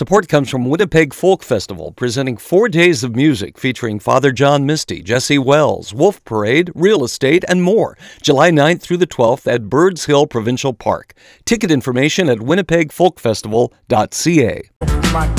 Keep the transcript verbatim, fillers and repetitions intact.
Support comes from Winnipeg Folk Festival, presenting four days of music featuring Father John Misty, Jesse Wells, Wolf Parade, Real Estate, and more. July ninth through the twelfth at Birds Hill Provincial Park. Ticket information at winnipeg folk festival dot c a.